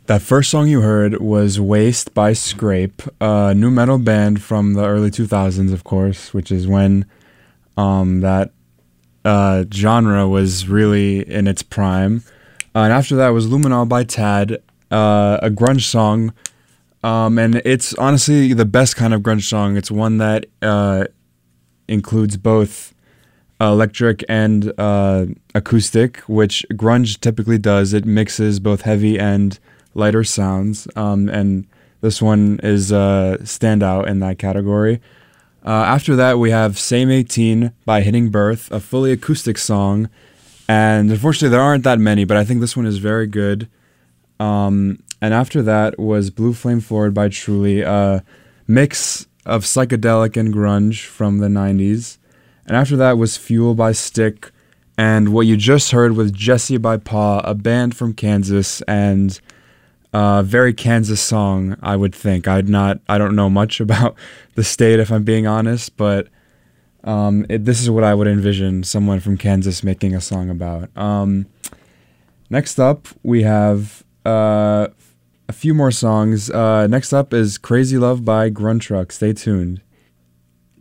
That first song you heard was Waste by Scrape, a new metal band from the early 2000s, of course, which is when that genre was really in its prime. And after that was Luminol by Tad, a grunge song. And it's honestly the best kind of grunge song. It's one that includes both electric and acoustic, which grunge typically does. It mixes both heavy and lighter sounds, and this one is a standout in that category. After that, we have Same 18 by Hitting Birth, a fully acoustic song, and unfortunately there aren't that many, but I think this one is very good. And after that was Blue Flame Forward by Truly, a mix of psychedelic and grunge from the 90s. And after that was Fuel by Stick, and what you just heard was Jesse by Paw, a band from Kansas, and very Kansas song, I would think. I don't know much about the state, if I'm being honest, but this is what I would envision someone from Kansas making a song about. Next up, we have a few more songs. Next up is Crazy Love by Grunt Truck. Stay tuned.